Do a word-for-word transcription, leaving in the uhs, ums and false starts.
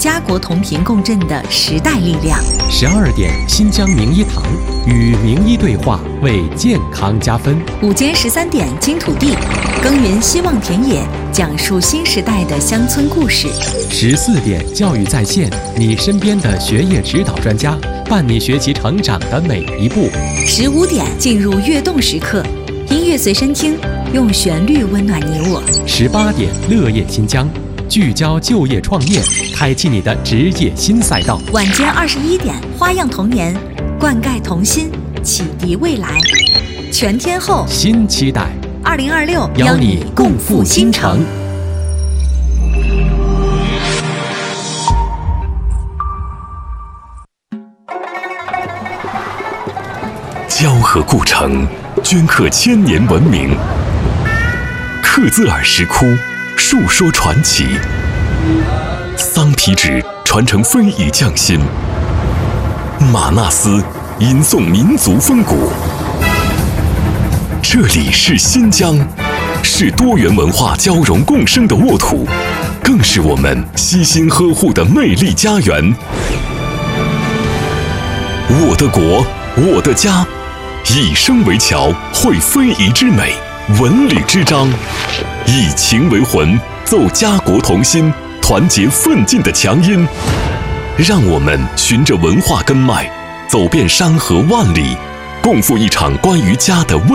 家国同频共振的时代力量。 十二点，新疆名医堂与名医对话，为健康加分。 午间十三点，金土地，耕耘希望田野，讲述新时代的乡村故事。 十四点，教育在线，你身边的学业指导专家，伴你学习成长的每一步。 十五点，进入跃动时刻，音乐随身听，用旋律温暖你我。 十八点，乐业新疆，聚焦就业创业，开启你的职业新赛道。 晚间二十一点，花样童年，灌溉童心，启迪未来。全天候新期待， 二零二六邀你共赴新城。 交河故城，镌刻千年文明；克孜尔石窟，述说传奇；桑皮纸传承非遗匠心；玛纳斯吟诵民族风骨。这里是新疆，是多元文化交融共生的沃土，更是我们悉心呵护的魅力家园。我的国，我的家，以声为桥，绘非遗之美，文旅之章，以情为魂，奏家国同心，团结奋进的强音。让我们循着文化根脉，走遍山河万里，共赴一场关于家的温